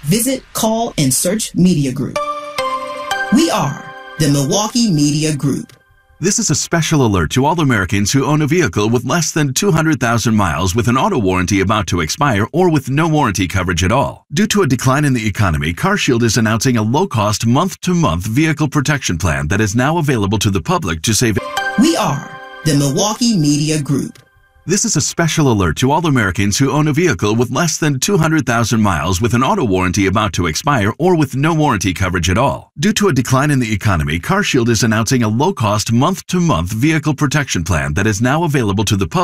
visit, call, and search Media Group. We are the Milwaukee Media Group. This is a special alert to all Americans who own a vehicle with less than 200,000 miles with an auto warranty about to expire or with no warranty coverage at all. Due to a decline in the economy, CarShield is announcing a low-cost month-to-month vehicle protection plan that is now available to the public to save. We are the Milwaukee Media Group. This is a special alert to all Americans who own a vehicle with less than 200,000 miles with an auto warranty about to expire or with no warranty coverage at all. Due to a decline in the economy, CarShield is announcing a low-cost month-to-month vehicle protection plan that is now available to the public.